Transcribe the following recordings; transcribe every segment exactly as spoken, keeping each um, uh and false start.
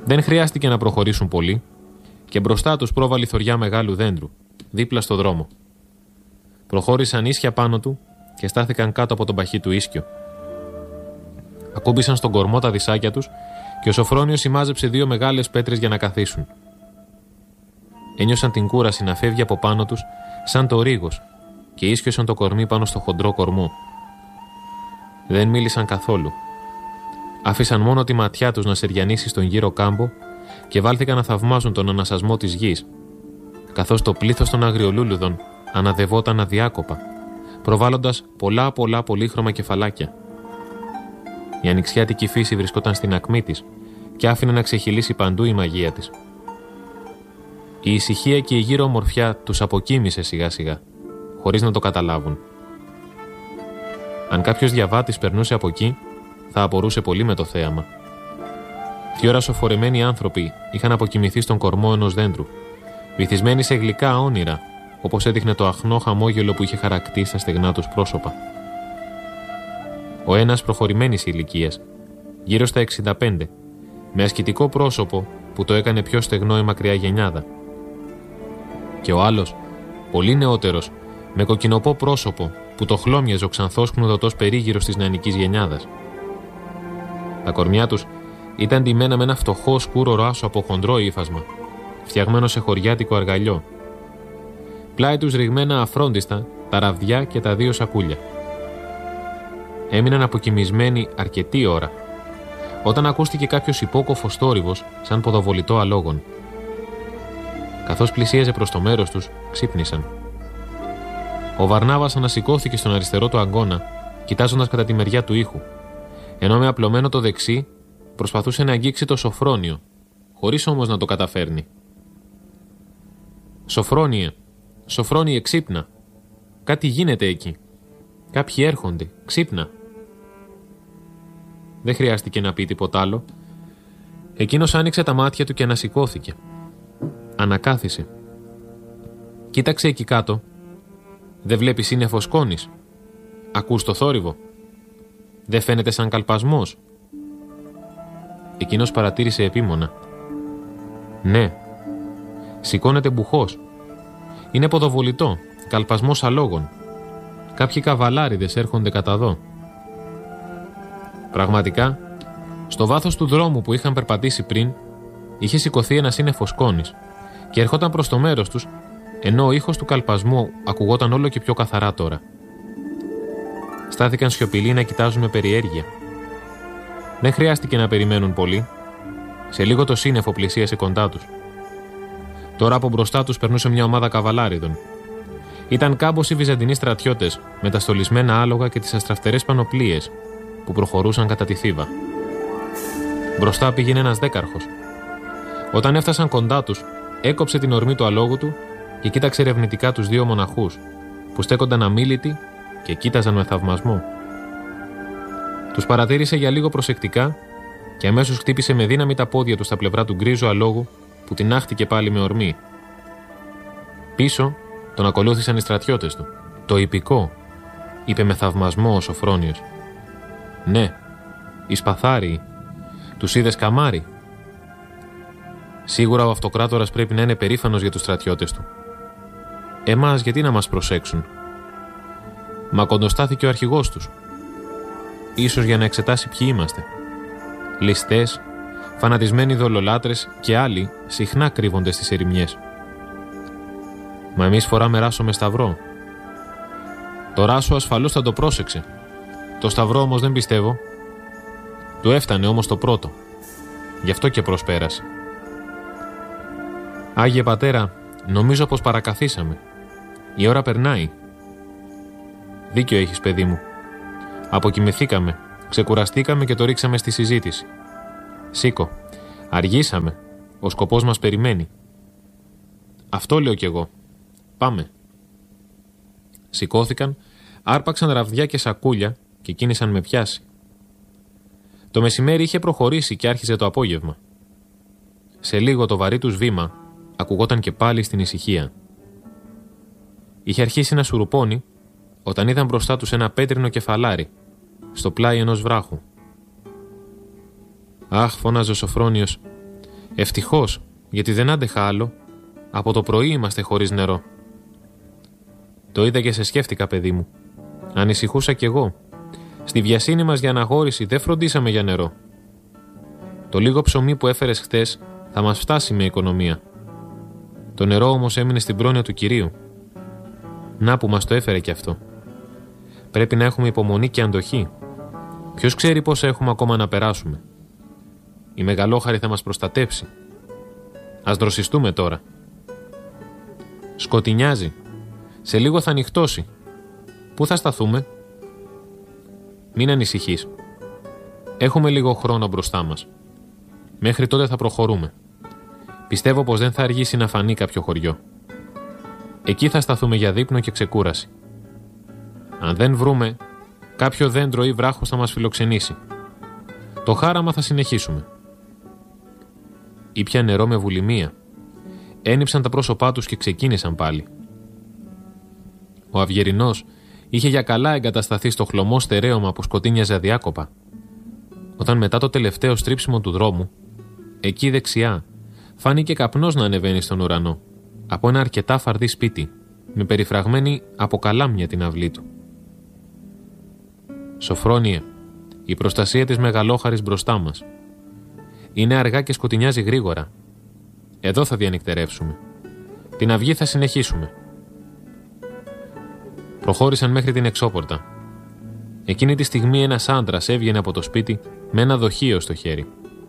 Δεν χρειάστηκε να προχωρήσουν πολύ και μπροστά τους πρόβαλε θωριά μεγάλου δέντρου, δίπλα στο δρόμο. Προχώρησαν ίσια πάνω του και στάθηκαν κάτω από τον παχύ του ίσκιο. Ακούμπησαν στον κορμό τα δισάκια τους και ο Σοφρόνιος σημάζεψε δύο μεγάλες πέτρες για να καθίσουν. Ένιωσαν την κούραση να φεύγει από πάνω τους σαν το ρίγος και ίσχυωσαν το κορμί πάνω στο χοντρό κορμό. Δεν μίλησαν καθόλου. Άφησαν μόνο τη ματιά τους να σεριανίσει στον γύρο κάμπο και βάλθηκαν να θαυμάζουν τον ανασασμό της γης, καθώς το πλήθος των αγριολούλουδων αναδευόταν αδιάκοπα, προβάλλοντας πολλά πολλά πολύχρωμα κεφαλάκια. Η ανοιξιάτικη φύση βρισκόταν στην ακμή της και άφηνε να ξεχυλήσει παντού η μαγεία της. Η ησυχία και η γύρω ομορφιά τους αποκοίμησε σιγά σιγά, χωρίς να το καταλάβουν. Αν κάποιος διαβάτης περνούσε από εκεί, θα απορούσε πολύ με το θέαμα. Τι ώρα σοφορεμένοι άνθρωποι είχαν αποκοιμηθεί στον κορμό ενός δέντρου, βυθισμένοι σε γλυκά όνειρα, όπως έδειχνε το αχνό χαμόγελο που είχε χαρακτήσει στα στεγνά τους πρόσωπα. Ο ένας προχωρημένης ηλικίας, γύρω στα εξήντα πέντε, με ασκητικό πρόσωπο που το έκανε πιο στεγνό η μακριά γενιάδα. Και ο άλλος, πολύ νεότερος, με κοκκινοπό πρόσωπο που το χλώμιαζε ο ξανθός κνουδωτός περίγυρος της νεανικής γενιάδας. Τα κορμιά τους ήταν ντυμένα με ένα φτωχό σκούρο ράσο από χοντρό ύφασμα, φτιαγμένο σε χωριάτικο αργαλιό. Πλάι τους ρηγμένα αφρόντιστα τα ραβδιά και τα δύο σακούλια. Έμειναν αποκοιμισμένοι αρκετή ώρα, όταν ακούστηκε κάποιος υπόκοφος θόρυβος σαν ποδοβολητό αλόγων. Καθώς πλησίαζε προς το μέρος τους, ξύπνησαν. Ο Βαρνάβας ανασηκώθηκε στον αριστερό του αγκώνα, κοιτάζοντας κατά τη μεριά του ήχου, ενώ με απλωμένο το δεξί προσπαθούσε να αγγίξει το Σοφρόνιο, χωρίς όμως να το καταφέρνει. «Σοφρόνιε, Σοφρόνιε, ξύπνα! Κάτι γίνεται εκεί. Κάποιοι έρχονται, ξύπνα!» Δεν χρειάστηκε να πει τίποτα άλλο. Εκείνος άνοιξε τα μάτια του και ανασηκώθηκε. Ανακάθισε. Κοίταξε εκεί κάτω. Δεν βλέπεις σύννεφο σκόνης? Ακούς το θόρυβο? Δεν φαίνεται σαν καλπασμός? Εκείνος παρατήρησε επίμονα. Ναι. Σηκώνεται μπουχός. Είναι ποδοβολητό, καλπασμός αλόγων. Κάποιοι καβαλάριδες έρχονται κατά δω. Πραγματικά, στο βάθος του δρόμου που είχαν περπατήσει πριν, είχε σηκωθεί ένα σύννεφο σκόνης και ερχόταν προς το μέρος τους, ενώ ο ήχος του καλπασμού ακουγόταν όλο και πιο καθαρά τώρα. Στάθηκαν σιωπηλοί να κοιτάζουν με περιέργεια. Δεν χρειάστηκε να περιμένουν πολύ. Σε λίγο το σύννεφο πλησίασε κοντά τους. Τώρα από μπροστά τους περνούσε μια ομάδα καβαλάριδων. Ήταν κάμποσοι βυζαντινοί στρατιώτες με τα στολισμένα άλογα και τις αστραφτερές πανοπλίες που προχωρούσαν κατά τη θύβα. Μπροστά πήγαινε ένας δέκαρχος. Όταν έφτασαν κοντά τους, έκοψε την ορμή του αλόγου του και κοίταξε ερευνητικά τους δύο μοναχούς που στέκονταν αμίλητοι και κοίταζαν με θαυμασμό. Τους παρατήρησε για λίγο προσεκτικά και αμέσως χτύπησε με δύναμη τα πόδια του στα πλευρά του γκρίζου αλόγου που τινάχτηκε πάλι με ορμή. Πίσω τον ακολούθησαν οι στρατιώτες του. «Το ιππικό», είπε με θαυμασμό ο Σοφρόνιος. «Ναι, οι σπαθάριοι. Τους είδες καμάρι?» Σίγουρα ο αυτοκράτορας πρέπει να είναι περήφανος για τους στρατιώτες του. Εμάς γιατί να μας προσέξουν? Μα κοντοστάθηκε ο αρχηγός τους. Ίσως για να εξετάσει ποιοι είμαστε. Ληστές, φανατισμένοι δολολάτρες και άλλοι συχνά κρύβονται στις ερημιές. Μα εμείς φοράμε ράσο με σταυρό. Το ράσο ασφαλώς θα το πρόσεξε. Το σταυρό όμως δεν πιστεύω. Του έφτανε όμως το πρώτο. Γι' αυτό και προσπέρασε. Άγιε πατέρα, νομίζω πως παρακαθίσαμε. Η ώρα περνάει. Δίκιο έχεις, παιδί μου. Αποκοιμηθήκαμε, ξεκουραστήκαμε και το ρίξαμε στη συζήτηση. Σήκω. Αργήσαμε. Ο σκοπός μας περιμένει. Αυτό λέω κι εγώ. Πάμε. Σηκώθηκαν, άρπαξαν ραβδιά και σακούλια και κίνησαν με πιάση. Το μεσημέρι είχε προχωρήσει και άρχιζε το απόγευμα. Σε λίγο το βαρύ τους βήμα ακουγόταν και πάλι στην ησυχία. Είχε αρχίσει να σουρουπώνει όταν είδαν μπροστά τους ένα πέτρινο κεφαλάρι στο πλάι ενός βράχου. «Αχ», φώναζε ο Σοφρόνιος, Ευτυχώς, γιατί δεν άντεχα άλλο. Από το πρωί είμαστε χωρίς νερό. Το είδα και σε σκέφτηκα, παιδί μου. Ανησυχούσα κι εγώ. Στη βιασύνη μας για αναγόρηση δεν φροντίσαμε για νερό. Το λίγο ψωμί που έφερες χτες θα μας φτάσει με οικονομία. Το νερό όμως έμεινε στην πρόνοια του Κυρίου. Να που μας το έφερε κι αυτό. Πρέπει να έχουμε υπομονή και αντοχή. Ποιος ξέρει πόσα έχουμε ακόμα να περάσουμε. Η μεγαλόχαρη θα μας προστατέψει. Ας δροσιστούμε τώρα. Σκοτεινιάζει. Σε λίγο θα νυχτώσει. Πού θα σταθούμε? Μην ανησυχείς. Έχουμε λίγο χρόνο μπροστά μας. Μέχρι τότε θα προχωρούμε. Πιστεύω πως δεν θα αργήσει να φανεί κάποιο χωριό. Εκεί θα σταθούμε για δείπνο και ξεκούραση. Αν δεν βρούμε, κάποιο δέντρο ή βράχος θα μας φιλοξενήσει. Το χάραμα θα συνεχίσουμε. Ήπια νερό με βουλημία. Ένυψαν τα πρόσωπά τους και ξεκίνησαν πάλι. Ο Αυγερινός είχε για καλά εγκατασταθεί στο χλωμό στερέωμα που σκοτίνιαζε αδιάκοπα. Όταν μετά το τελευταίο στρίψιμο του δρόμου, εκεί δεξιά, φάνηκε καπνός να ανεβαίνει στον ουρανό, από ένα αρκετά φαρδί σπίτι, με περιφραγμένη από καλάμια την αυλή του. Σοφρόνιε, η προστασία της μεγαλόχαρης μπροστά μας. Είναι αργά και σκοτεινιάζει γρήγορα. Εδώ θα διανυκτερεύσουμε. Την αυγή θα συνεχίσουμε. Προχώρησαν μέχρι την εξώπορτα. Εκείνη τη στιγμή ένας άντρας έβγαινε από το σπίτι με ένα δοχείο στο χέρι.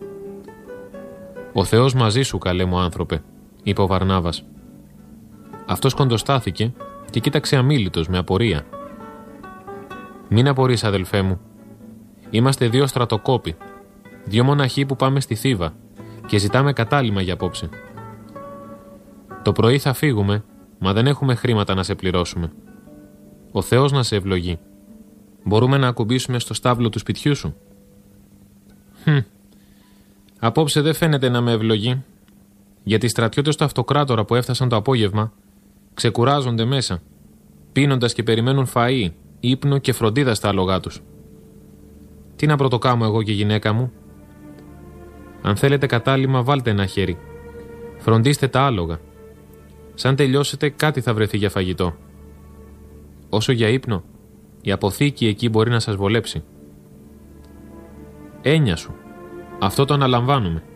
«Ο Θεός μαζί σου, καλέ μου άνθρωπε», είπε ο Βαρνάβας. Αυτός κοντοστάθηκε και κοίταξε αμίλητος με απορία. «Μην απορείς, αδελφέ μου. Είμαστε δύο στρατοκόποι, δύο μοναχοί που πάμε στη Θήβα και ζητάμε κατάλημα για απόψε. Το πρωί θα φύγουμε, μα δεν έχουμε χρήματα να σε πληρώσουμε. Ο Θεός να σε ευλογεί. Μπορούμε να ακουμπήσουμε στο στάβλο του σπιτιού σου?» «Χμ, απόψε δεν φαίνεται να με ευλογεί, γιατί οι στρατιώτες του αυτοκράτορα που έφτασαν το απόγευμα ξεκουράζονται μέσα, πίνοντας και περιμένουν φαΐ, ύπνο και φροντίδα στα άλογά τους. Τι να πρωτοκάμω εγώ και η γυναίκα μου? Αν θέλετε κατάλημα, βάλτε ένα χέρι. Φροντίστε τα άλογα. Σαν τελειώσετε, κάτι θα βρεθεί για φαγητό. Όσο για ύπνο, η αποθήκη εκεί μπορεί να σας βολέψει. Έννοια σου. Αυτό το αναλαμβάνουμε.